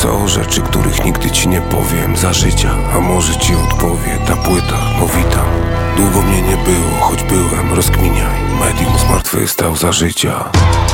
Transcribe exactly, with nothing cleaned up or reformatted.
Są rzeczy, których nigdy ci nie powiem za życia, a może ci odpowie ta płyta. No witam, długo mnie nie było, choć byłem, rozkminiaj. Medium zmartwychwstał za życia.